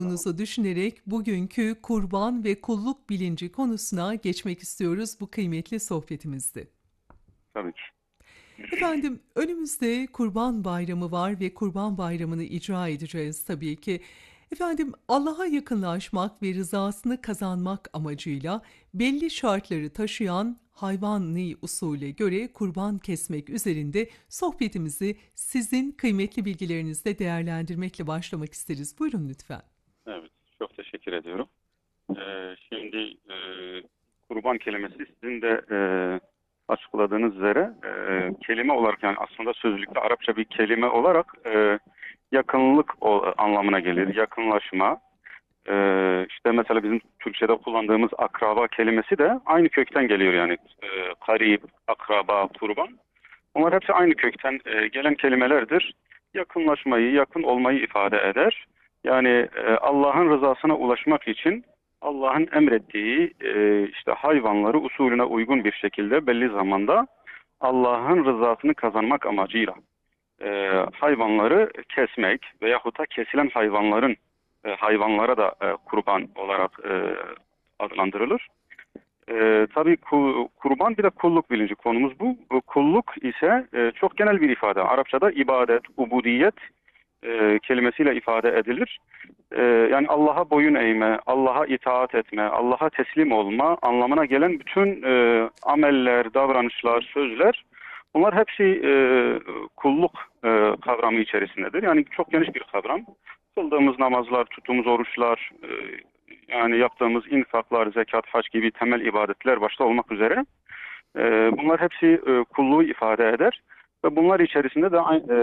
düşünerek bugünkü kurban ve kulluk bilinci konusuna geçmek istiyoruz bu kıymetli sohbetimizde. Tabii ki. Efendim, önümüzde Kurban Bayramı var ve Kurban Bayramı'nı icra edeceğiz tabii ki. Efendim, Allah'a yakınlaşmak ve rızasını kazanmak amacıyla belli şartları taşıyan hayvani usule göre kurban kesmek üzerinde sohbetimizi sizin kıymetli bilgilerinizle değerlendirmekle başlamak isteriz. Buyurun lütfen. Evet, çok teşekkür ediyorum. Şimdi kurban kelimesi sizin de açıkladığınız üzere kelime olarak, yani aslında sözlükte Arapça bir kelime olarak yakınlık anlamına gelir. Yakınlaşma. İşte mesela bizim Türkçe'de kullandığımız akraba kelimesi de aynı kökten geliyor yani. Karib, akraba, kurban. Onlar hepsi aynı kökten gelen kelimelerdir. Yakınlaşmayı, yakın olmayı ifade eder. Yani Allah'ın rızasına ulaşmak için Allah'ın emrettiği işte hayvanları usulüne uygun bir şekilde belli zamanda Allah'ın rızasını kazanmak amacıyla hayvanları kesmek veyahut da kesilen hayvanların hayvanlara da kurban olarak adlandırılır. Tabii kurban bir de kulluk bilinci, konumuz bu. Kulluk ise çok genel bir ifade. Arapçada ibadet, ubudiyet kelimesiyle ifade edilir. Yani Allah'a boyun eğme, Allah'a itaat etme, Allah'a teslim olma anlamına gelen bütün ameller, davranışlar, sözler, bunlar hepsi kulluk kavramı içerisindedir. Yani çok geniş bir kavram. Kıldığımız namazlar, tuttuğumuz oruçlar, yani yaptığımız infaklar, zekat, hac gibi temel ibadetler başta olmak üzere bunlar hepsi kulluğu ifade eder. Ve bunlar içerisinde de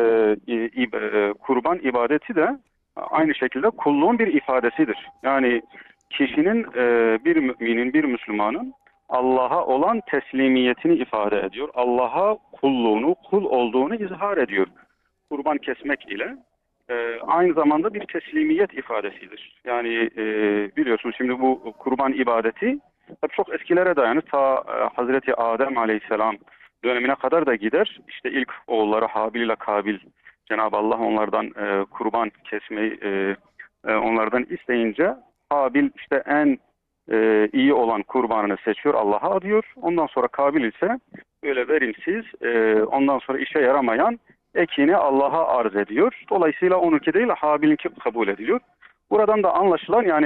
kurban ibadeti de aynı şekilde kulluğun bir ifadesidir. Yani kişinin, bir müminin, bir Müslümanın Allah'a olan teslimiyetini ifade ediyor. Allah'a kulluğunu, kul olduğunu izhar ediyor. Kurban kesmek ile aynı zamanda bir teslimiyet ifadesidir. Yani biliyorsunuz şimdi bu kurban ibadeti tabii çok eskilere dayanır. Ta Hazreti Adem Aleyhisselam dönemine kadar da gider. İşte ilk oğulları Habil ile Kabil, Cenab-ı Allah onlardan kurban kesmeyi onlardan isteyince Habil işte en iyi olan kurbanını seçiyor, Allah'a adıyor. Ondan sonra Kabil ise böyle verimsiz, ondan sonra işe yaramayan ekini Allah'a arz ediyor. Dolayısıyla onunki değil Habil'inki kabul ediliyor. Buradan da anlaşılan yani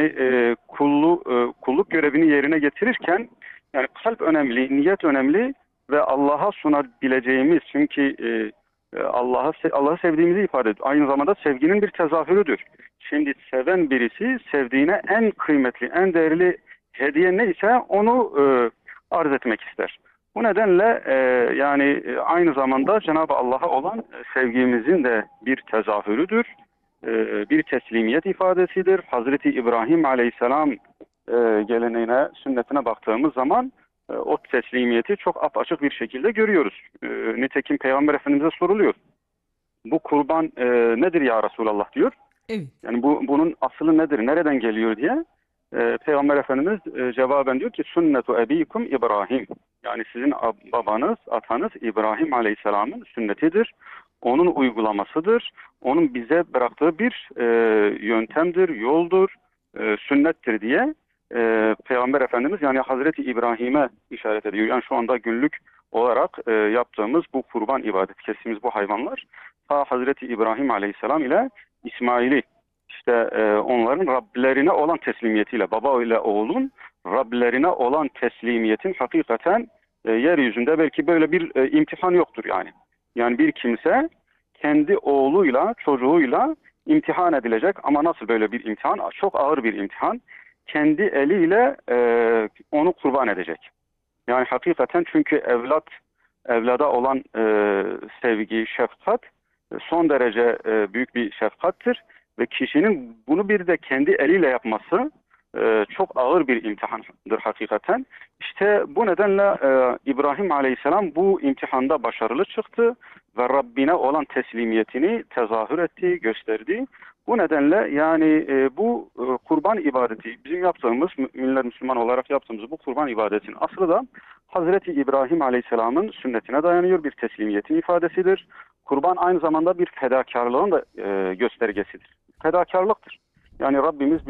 kulluk görevini yerine getirirken yani kalp önemli, niyet önemli ve Allah'a sunabileceğimiz, çünkü Allah'ı sevdiğimizi ifade ediyor. Aynı zamanda sevginin bir tezahürüdür. Şimdi seven birisi sevdiğine en kıymetli, en değerli hediye neyse onu arz etmek ister. Bu nedenle aynı zamanda Cenab-ı Allah'a olan sevgimizin de bir tezahürüdür. Bir teslimiyet ifadesidir. Hazreti İbrahim Aleyhisselam geleneğine, sünnetine baktığımız zaman o teslimiyeti çok apaçık bir şekilde görüyoruz. Nitekim Peygamber Efendimiz'e soruluyor. Bu kurban nedir ya Resulallah diyor. Evet. Yani bunun aslı nedir, nereden geliyor diye. Peygamber Efendimiz cevaben diyor ki sünnetu ebikum İbrahim. Yani sizin babanız, atanız İbrahim Aleyhisselam'ın sünnetidir. Onun uygulamasıdır. Onun bize bıraktığı bir yöntemdir, yoldur, sünnettir diye Peygamber Efendimiz yani Hazreti İbrahim'e işaret ediyor. Yani şu anda günlük olarak yaptığımız bu kurban ibadeti, kestiğimiz bu hayvanlar ta Hazreti İbrahim Aleyhisselam ile İsmail'i, İşte onların Rablerine olan teslimiyetiyle, baba ile oğlun Rablerine olan teslimiyetin hakikaten yeryüzünde belki böyle bir imtihan yoktur yani. Yani bir kimse kendi oğluyla, çocuğuyla imtihan edilecek ama nasıl böyle bir imtihan? Çok ağır bir imtihan. Kendi eliyle onu kurban edecek. Yani hakikaten çünkü evlada olan sevgi, şefkat son derece büyük bir şefkattir. Ve kişinin bunu bir de kendi eliyle yapması çok ağır bir imtihandır hakikaten. İşte bu nedenle İbrahim Aleyhisselam bu imtihanda başarılı çıktı ve Rabbine olan teslimiyetini tezahür etti, gösterdi. Bu nedenle yani bu kurban ibadeti, bizim yaptığımız, müminler Müslüman olarak yaptığımız bu kurban ibadetin aslı da Hazreti İbrahim Aleyhisselam'ın sünnetine dayanıyor, bir teslimiyetin ifadesidir. Kurban aynı zamanda bir fedakarlığın da göstergesidir. Fedakarlıktır. Yani Rabbimiz